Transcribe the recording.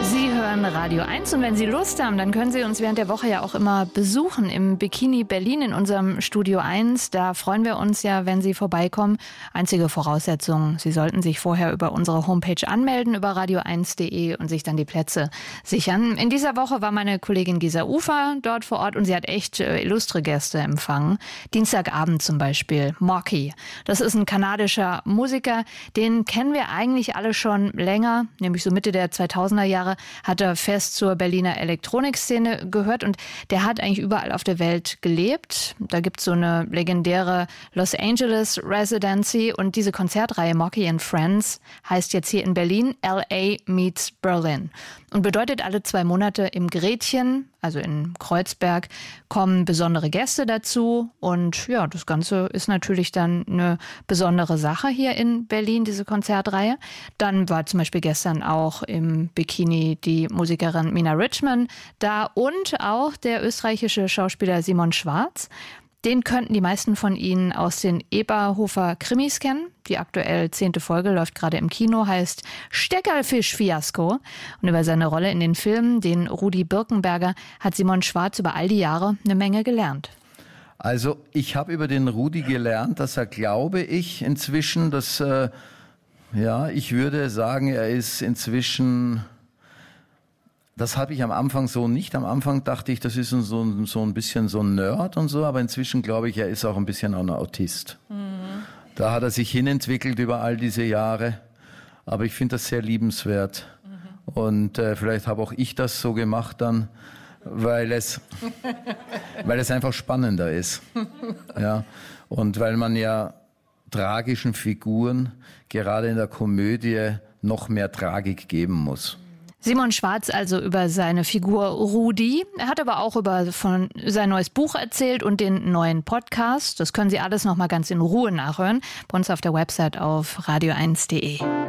Sie hören Radio 1 und wenn Sie Lust haben, dann können Sie uns während der Woche ja auch immer besuchen im Bikini Berlin in unserem Studio 1. Da freuen wir uns ja, wenn Sie vorbeikommen. Einzige Voraussetzung, Sie sollten sich vorher über unsere Homepage anmelden, über radio1.de und sich dann die Plätze sichern. In dieser Woche war meine Kollegin Gesa Ufer dort vor Ort und sie hat echt illustre Gäste empfangen. Dienstagabend zum Beispiel Mocky. Das ist ein kanadischer Musiker, den kennen wir eigentlich alle schon länger, nämlich so Mitte der 2000er Jahre hat er fest zur Berliner Elektronikszene gehört und der hat eigentlich überall auf der Welt gelebt. Da gibt es so eine legendäre Los Angeles Residency und diese Konzertreihe Mocky and Friends heißt jetzt hier in Berlin LA meets Berlin und bedeutet alle 2 Monate im Gretchen, also in Kreuzberg, kommen besondere Gäste dazu und ja, das Ganze ist natürlich dann eine besondere Sache hier in Berlin, diese Konzertreihe. Dann war zum Beispiel gestern auch im Bikini die Musikerin Mina Richman da und auch der österreichische Schauspieler Simon Schwarz. Den könnten die meisten von Ihnen aus den Eberhofer-Krimis kennen. Die aktuell 10. Folge läuft gerade im Kino, heißt Steckerlfisch-Fiasko. Und über seine Rolle in den Filmen, den Rudi Birkenberger, hat Simon Schwarz über all die Jahre eine Menge gelernt. Also ich habe über den Rudi gelernt, dass er, glaube ich, inzwischen, ich würde sagen, er ist inzwischen... Das habe ich am Anfang so nicht. Am Anfang dachte ich, das ist so ein bisschen so ein Nerd und so, aber inzwischen glaube ich, er ist auch ein bisschen ein Autist. Mhm. Da hat er sich hinentwickelt über all diese Jahre, aber ich finde das sehr liebenswert. Mhm. Und vielleicht habe auch ich das so gemacht dann, weil es einfach spannender ist. Ja. Und weil man ja tragischen Figuren gerade in der Komödie noch mehr Tragik geben muss. Simon Schwarz also über seine Figur Rudi. Er hat aber auch von sein neues Buch erzählt und den neuen Podcast. Das können Sie alles noch mal ganz in Ruhe nachhören bei uns auf der Website auf radio1.de.